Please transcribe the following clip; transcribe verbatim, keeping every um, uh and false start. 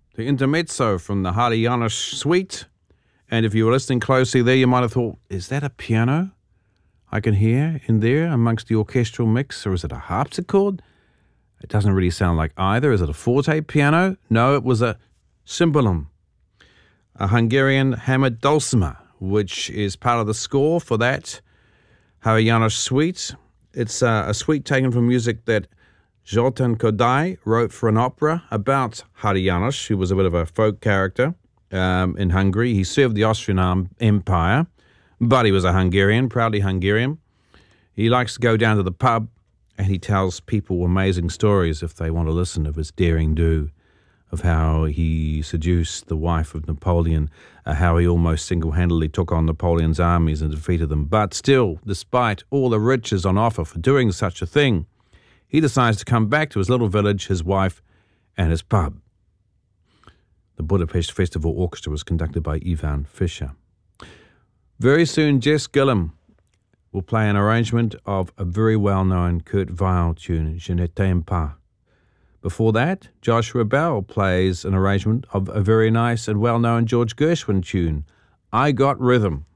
the intermezzo from the Hardy Janos suite. And if you were listening closely there, you might have thought, is that a piano I can hear in there amongst the orchestral mix, or is it a harpsichord? It doesn't really sound like either. Is it a forte piano? No, it was a cymbalum, a Hungarian hammered dulcimer, which is part of the score for that Hardy Janos suite. It's uh, a suite taken from music that Zoltán Kodály wrote for an opera about Hardy Janos, who was a bit of a folk character um, in Hungary. He served the Austrian Empire, but he was a Hungarian, proudly Hungarian. He likes to go down to the pub, and he tells people amazing stories if they want to listen of his daring do, of how he seduced the wife of Napoleon, uh, how he almost single-handedly took on Napoleon's armies and defeated them. But still, despite all the riches on offer for doing such a thing, he decides to come back to his little village, his wife, and his pub. The Budapest Festival Orchestra was conducted by Ivan Fischer. Very soon, Jess Gillam will play an arrangement of a very well-known Kurt Weill tune, Je ne t'aime pas. Before that, Joshua Bell plays an arrangement of a very nice and well-known George Gershwin tune, I Got Rhythm.